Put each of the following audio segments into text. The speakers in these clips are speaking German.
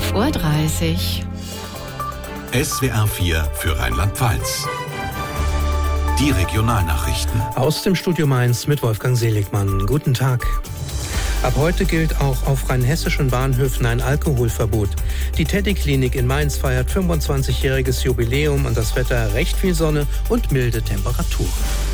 11:30 Uhr. SWR 4 für Rheinland-Pfalz. Die Regionalnachrichten. Aus dem Studio Mainz mit Wolfgang Seligmann. Guten Tag. Ab heute gilt auch auf rheinhessischen Bahnhöfen ein Alkoholverbot. Die Teddy-Klinik in Mainz feiert 25-jähriges Jubiläum und das Wetter recht viel Sonne und milde Temperaturen.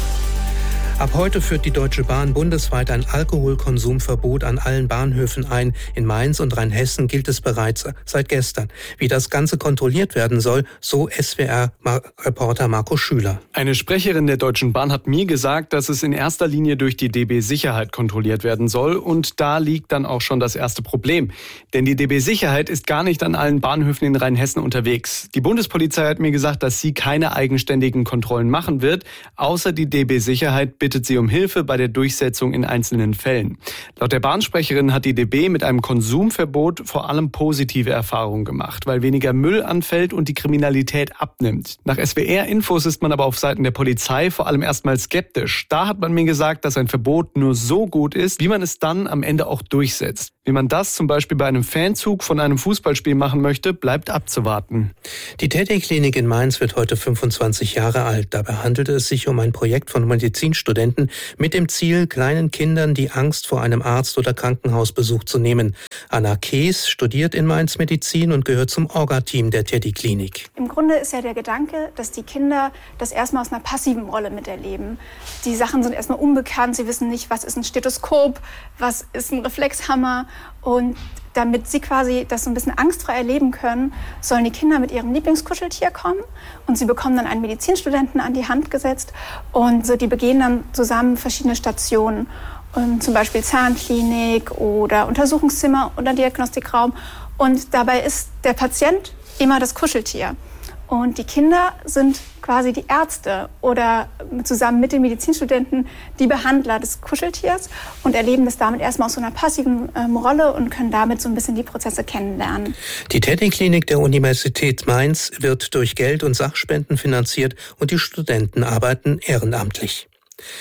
Ab heute führt die Deutsche Bahn bundesweit ein Alkoholkonsumverbot an allen Bahnhöfen ein. In Mainz und Rheinhessen gilt es bereits seit gestern. Wie das Ganze kontrolliert werden soll, so SWR-Reporter Marco Schüler. Eine Sprecherin der Deutschen Bahn hat mir gesagt, dass es in erster Linie durch die DB Sicherheit kontrolliert werden soll. Und da liegt dann auch schon das erste Problem. Denn die DB Sicherheit ist gar nicht an allen Bahnhöfen in Rheinhessen unterwegs. Die Bundespolizei hat mir gesagt, dass sie keine eigenständigen Kontrollen machen wird, außer die DB Sicherheit bittet sie um Hilfe bei der Durchsetzung in einzelnen Fällen. Laut der Bahnsprecherin hat die DB mit einem Konsumverbot vor allem positive Erfahrungen gemacht, weil weniger Müll anfällt und die Kriminalität abnimmt. Nach SWR-Infos ist man aber auf Seiten der Polizei vor allem erstmal skeptisch. Da hat man mir gesagt, dass ein Verbot nur so gut ist, wie man es dann am Ende auch durchsetzt. Wie man das zum Beispiel bei einem Fanzug von einem Fußballspiel machen möchte, bleibt abzuwarten. Die Teddy-Klinik in Mainz wird heute 25 Jahre alt. Dabei handelte es sich um ein Projekt von Medizinstudenten mit dem Ziel, kleinen Kindern die Angst vor einem Arzt- oder Krankenhausbesuch zu nehmen. Anna Kees studiert in Mainz Medizin und gehört zum Orga-Team der Teddy-Klinik. Im Grunde ist ja der Gedanke, dass die Kinder das erstmal aus einer passiven Rolle miterleben. Die Sachen sind erstmal unbekannt, sie wissen nicht, was ist ein Stethoskop, was ist ein Reflexhammer. Und damit sie quasi das so ein bisschen angstfrei erleben können, sollen die Kinder mit ihrem Lieblingskuscheltier kommen und sie bekommen dann einen Medizinstudenten an die Hand gesetzt und so, die begehen dann zusammen verschiedene Stationen, zum Beispiel Zahnklinik oder Untersuchungszimmer oder Diagnostikraum und dabei ist der Patient immer das Kuscheltier. Und die Kinder sind quasi die Ärzte oder zusammen mit den Medizinstudenten die Behandler des Kuscheltiers und erleben das damit erstmal aus so einer passiven Rolle und können damit so ein bisschen die Prozesse kennenlernen. Die Teddy-Klinik der Universität Mainz wird durch Geld und Sachspenden finanziert und die Studenten arbeiten ehrenamtlich.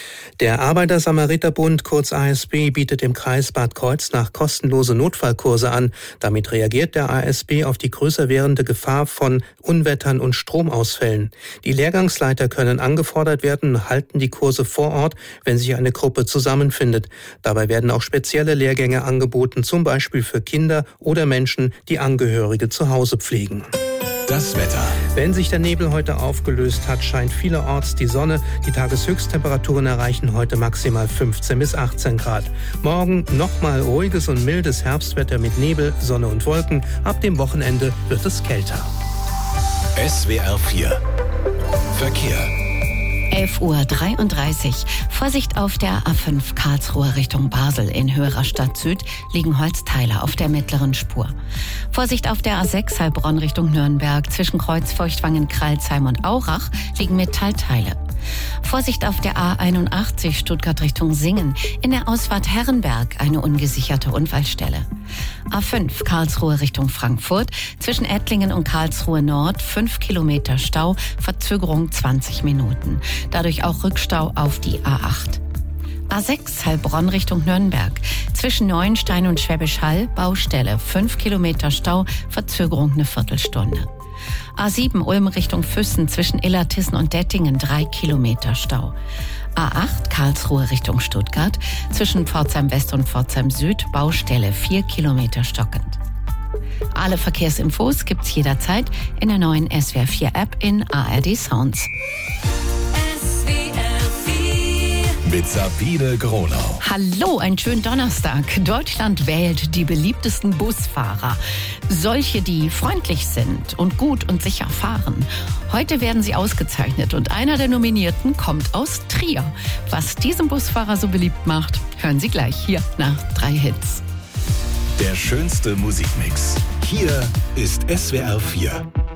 Der Arbeiter-Samariter-Bund, kurz ASB, bietet im Kreis Bad Kreuznach kostenlose Notfallkurse an. Damit reagiert der ASB auf die größer werdende Gefahr von Unwettern und Stromausfällen. Die Lehrgangsleiter können angefordert werden und halten die Kurse vor Ort, wenn sich eine Gruppe zusammenfindet. Dabei werden auch spezielle Lehrgänge angeboten, zum Beispiel für Kinder oder Menschen, die Angehörige zu Hause pflegen. Das Wetter. Wenn sich der Nebel heute aufgelöst hat, scheint vielerorts die Sonne. Die Tageshöchsttemperaturen erreichen heute maximal 15 bis 18 Grad. Morgen nochmal ruhiges und mildes Herbstwetter mit Nebel, Sonne und Wolken. Ab dem Wochenende wird es kälter. SWR 4 Verkehr. 11:33 Uhr. Vorsicht auf der A5 Karlsruhe Richtung Basel. In Höherastadt Süd liegen Holzteile auf der mittleren Spur. Vorsicht auf der A6 Heilbronn Richtung Nürnberg. Zwischen Kreuzfeuchtwangen, Kralsheim und Aurach liegen Metallteile. Vorsicht auf der A81 Stuttgart Richtung Singen. In der Ausfahrt Herrenberg eine ungesicherte Unfallstelle. A5 Karlsruhe Richtung Frankfurt. Zwischen Ettlingen und Karlsruhe Nord 5 Kilometer Stau, Verzögerung 20 Minuten. Dadurch auch Rückstau auf die A8. A6 Heilbronn Richtung Nürnberg. Zwischen Neuenstein und Schwäbisch Hall Baustelle 5 Kilometer Stau, Verzögerung eine Viertelstunde. A7 Ulm Richtung Füssen zwischen Illertissen und Dettingen 3 Kilometer Stau. A8 Karlsruhe Richtung Stuttgart zwischen Pforzheim West und Pforzheim Süd Baustelle 4 Kilometer stockend. Alle Verkehrsinfos gibt's jederzeit in der neuen SWR 4 App in ARD Sounds. Mit Sabine Gronau. Hallo, einen schönen Donnerstag. Deutschland wählt die beliebtesten Busfahrer. Solche, die freundlich sind und gut und sicher fahren. Heute werden sie ausgezeichnet und einer der Nominierten kommt aus Trier. Was diesen Busfahrer so beliebt macht, hören Sie gleich hier nach 3 Hits. Der schönste Musikmix. Hier ist SWR 4.